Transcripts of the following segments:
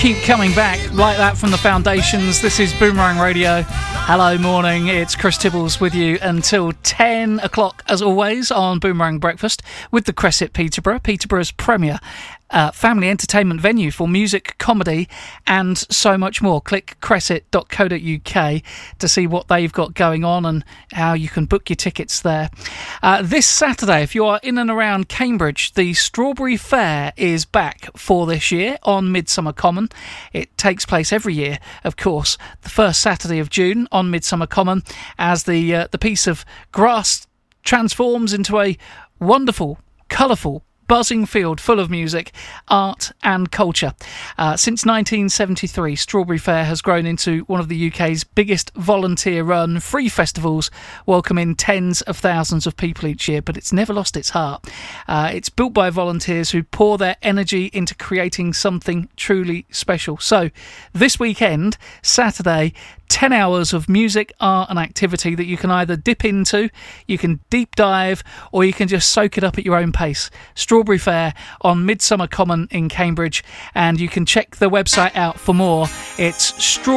Keep coming back like that from the Foundations. This is Boomerang Radio. Hello, morning. It's Chris Tibbles with you until 10 o'clock, as always, on Boomerang Breakfast with the Cresset Peterborough, Peterborough's premier family entertainment venue for music, comedy and so much more. Click cresset.co.uk to see what they've got going on and how you can book your tickets there. This Saturday, if you are in and around Cambridge, the Strawberry Fair is back for this year on Midsummer Common. It takes place every year, of course, the first Saturday of June on Midsummer Common, as the piece of grass transforms into a wonderful, colourful, buzzing field full of music, art and culture. Since 1973, Strawberry Fair has grown into one of the UK's biggest volunteer-run free festivals, welcoming tens of thousands of people each year, but it's never lost its heart. It's built by volunteers who pour their energy into creating something truly special. So, this weekend, Saturday, 10 hours of music, art and activity that you can either dip into, you can deep dive, or you can just soak it up at your own pace. Strawberry Fair on Midsummer Common in Cambridge, and you can check the website out for more. It's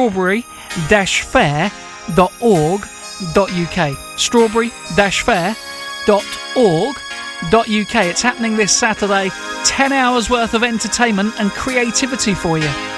strawberry-fair.org.uk. strawberry-fair.org.uk. It's happening this Saturday. 10 hours worth of entertainment and creativity for you.